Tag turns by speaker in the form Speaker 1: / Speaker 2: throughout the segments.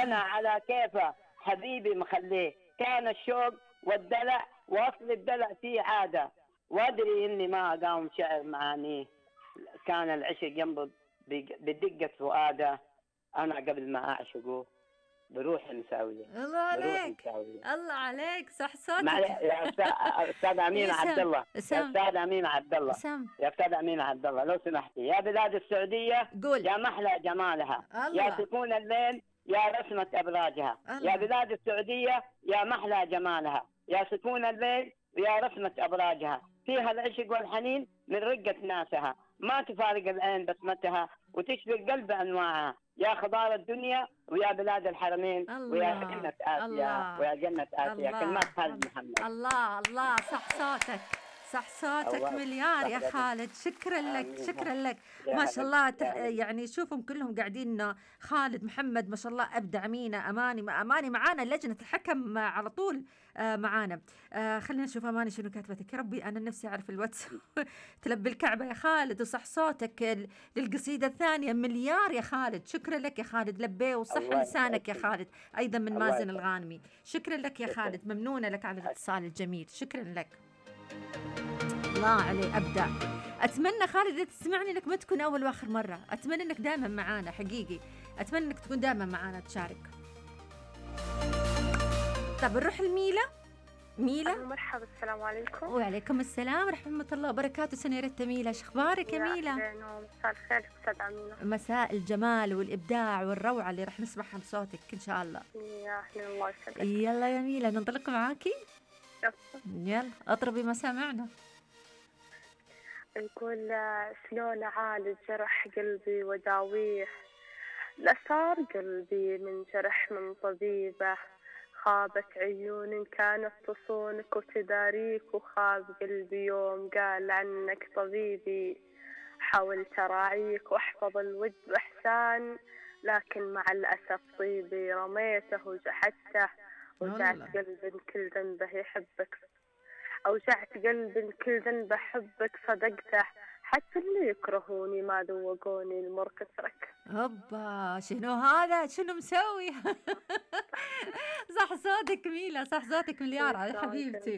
Speaker 1: وانا على كيفه حبيبي مخليه، كان الشوق والدلع واصل الدلع فيه عاده، وادري اني ما اقاوم شعر معانيه، كان العشق ينبض بدقه فؤاده، انا قبل ما اعشقه بروحي مساويه.
Speaker 2: الله
Speaker 1: بروحي
Speaker 2: عليك،
Speaker 1: مساويه.
Speaker 2: الله عليك، صح
Speaker 1: معلش
Speaker 2: صوتك.
Speaker 1: يا استاذ امين
Speaker 2: يا
Speaker 1: عبد
Speaker 2: سام،
Speaker 1: الله، يا
Speaker 2: سام،
Speaker 1: استاذ امين عبد الله،
Speaker 2: سام.
Speaker 1: يا استاذ امين عبد الله، لو سمحتي، يا بلاد السعوديه
Speaker 2: قول.
Speaker 1: يا محلى جمالها، يا
Speaker 2: الله،
Speaker 1: سكون الليل يا رسمه ابراجها، يا
Speaker 2: الله.
Speaker 1: بلاد السعوديه يا محلى جمالها، يا سكون الليل يا رسمه ابراجها، فيها العشق والحنين من رقه ناسها، ما تفارق العين بسمتها وتشفي القلب انواعها، يا خضار الدنيا ويا بلاد الحرمين ويا
Speaker 2: الله،
Speaker 1: جنة آسيا
Speaker 2: الله،
Speaker 1: ويا جنة آسيا.
Speaker 2: الله،
Speaker 1: كلمات خالد محمد.
Speaker 2: الله، الله، صح صوتك، صح صوتك
Speaker 1: الله
Speaker 2: مليار يا
Speaker 1: يحفظك.
Speaker 2: خالد. شكرا لك،
Speaker 1: آمين.
Speaker 2: شكرا لك.
Speaker 1: يا
Speaker 2: ما شاء
Speaker 1: هلا
Speaker 2: الله
Speaker 1: يا هلا.
Speaker 2: يعني شوفهم كلهم قاعدين. خالد محمد ما شاء الله أبدع. أمينة، أماني معانا لجنة الحكم على طول معانا. خلينا نشوف أماني شنو كاتبتك. يا ربي أنا نفسي أعرف الواتس. تلبي الكعبة يا خالد، وصح صوتك للقصيدة الثانية مليار يا خالد. شكرا لك يا خالد، لبيه وصح
Speaker 1: الله
Speaker 2: لسانك يا
Speaker 1: يسعدك.
Speaker 2: خالد. أيضا من
Speaker 1: الله
Speaker 2: مازن
Speaker 1: يسعدك.
Speaker 2: الغانمي. شكرا لك يا
Speaker 1: شكرا.
Speaker 2: خالد، ممنونة لك على الاتصال الجميل. شكرا لك. الله عليه، أبدع. أتمنى خالد إذا تسمعني إنك ما تكون أول وآخر مرة. أتمنى إنك دائما معانا حقيقي. أتمنى إنك تكون دائما معانا تشارك. طب نروح لميلا. ميلا.
Speaker 3: مرحبا، السلام عليكم.
Speaker 2: وعليكم السلام ورحمة الله وبركاته. سنيرة ميلا، شخبارك يا ميلا؟
Speaker 3: مساء الخير أستاذ أمينة.
Speaker 2: مساء الجمال والإبداع والروعة اللي رح نسمعها بصوتك إن شاء الله.
Speaker 3: يا أهلا، الله يسعدك.
Speaker 2: يلا يا ميلا ننطلق معاكي. يلا اطربي ما سمعنا.
Speaker 3: نقول شلون أعالج جرح قلبي وداويه، لا صار قلبي من جرح من طبيبه، خابت عيون كانت تصونك وتداريك، وخاب قلبي يوم قال عنك طبيبي، حاولت أراعيك وأحفظ الود بإحسان، لكن مع الأسف طيبي رميته وجحدته، وجعت قلب كل ذنبه يحبك، أوجعت قلب كل ذنبه حبك صدقته، حتى اللي يكرهوني ما ذوقوني المر كثرك.
Speaker 2: هوبا، شنو هذا؟ شنو مسوي؟ صح صوتك ميلا، صح صوتك مليار على حبيبتي.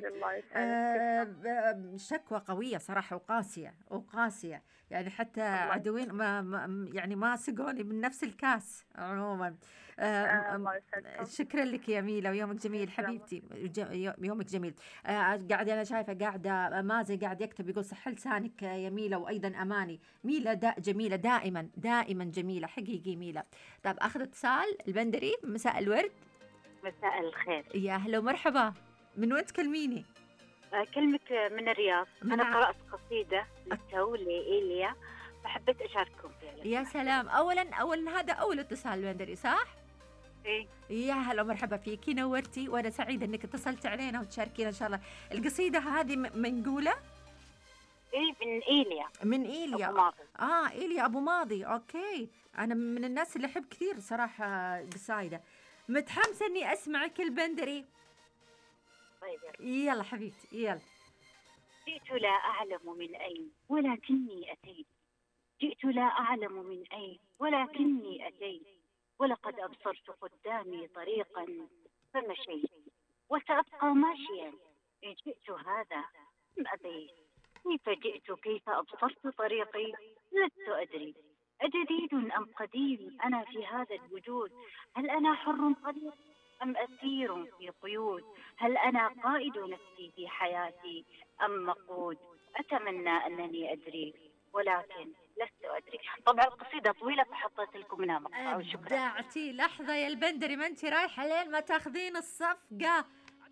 Speaker 2: شكوى قوية صراحة وقاسية وقاسية، يعني حتى عدوين ما يعني ما سقوني من نفس الكاس عموما. شكرا لك يا ميلا، ويومك جميل حبيبتي. يومك جميل. قاعدة أنا شايفة قاعدة مازن قاعد يكتب يقول صح لسانك يا ميلا، وأيضا أماني. ميلا جميلة دائما دائما جميلة حقيقي ميلا. طب أخذ اتصال البندري. مساء الورد.
Speaker 4: مساء الخير.
Speaker 2: يا أهلا ومرحبا. من وين تكلميني؟
Speaker 4: أكلمك من الرياض. أنا قرأت قصيدة للتو لإيليا فحبيت أشارككم فيها.
Speaker 2: يا سلام. أولا هذا أول اتصال البندري صح؟
Speaker 4: إيه.
Speaker 2: يا هلا ومرحبا فيكي، نورتي، وأنا سعيدة إنك اتصلت علينا وتشاركينا إن شاء الله. القصيدة هذه منقولة؟
Speaker 4: إيه، من إيليا.
Speaker 2: من إيليا
Speaker 4: أبو ماضي.
Speaker 2: إيليا أبو ماضي. أوكي، أنا من الناس اللي أحب كثير صراحة قصايدة. متحمسة إني أسمعك البندري.
Speaker 4: طيب
Speaker 2: يلا حبيبتي يلا.
Speaker 4: جئت لا أعلم من أين ولكني أتيت، جئت لا أعلم من أين ولكني أتيت، ولقد أبصرت قدامي طريقا فمشيت، وسأبقى ماشيا إن جئت هذا أم أبيت، كيف جئت كيف أبصرت طريقي لست أدري، أجديد أم قديم أنا في هذا الوجود، هل أنا حر طليق أم أسير في قيود، هل أنا قائد نفسي في حياتي أم مقود، أتمنى أنني أدري ولكن لست أدري. طبعا القصيدة طويلة فحطيت لكم منها مقطع. وشكرا.
Speaker 2: أبدعتي. لحظة يا البندري، ما أنت رايحة لين ما تاخذين الصفقة.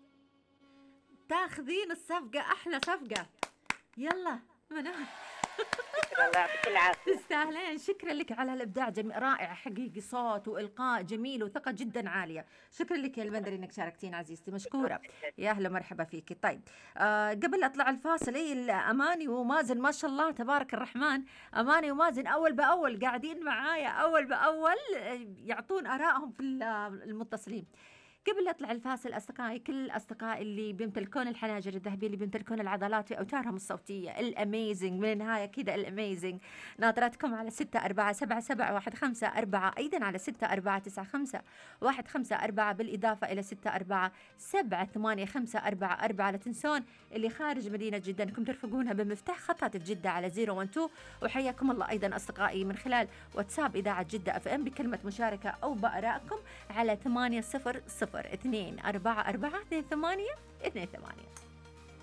Speaker 2: تاخذين الصفقة، أحلى صفقة. يلا
Speaker 4: شكرا، الله يعطيك العافية.
Speaker 2: تستاهلين. شكرا لك على الإبداع، رائع حقيقي، صوت وإلقاء جميل وثقة جدا عالية. شكرا لك يا البندري إنك شاركتين عزيزتي، مشكورة. يا أهلا مرحبا فيكي. طيب قبل أطلع الفاصل، أماني ومازن ما شاء الله تبارك الرحمن، أماني ومازن أول بأول قاعدين معايا، أول بأول يعطون آرائهم في المتصلين. قبل أطلع الفاصل أصدقائي، كل الأصدقاء اللي بيمتلكون الحناجر الذهبية، اللي بيمتلكون العضلات في أوتارهم الصوتية الأميزنج من النهاية كذا الأميزنج، ناطرتكم على 64777544، أيضا على 64951544، بالإضافة إلى 64785544. لا تنسون اللي خارج مدينة جدة أنكم ترفقونها بمفتاح خط هاتف جدة على 012. وحياكم الله أيضا أصدقائي من خلال واتساب إذاعة جدة FM بكلمة مشاركة أو بآرائكم على 800 244 28 28.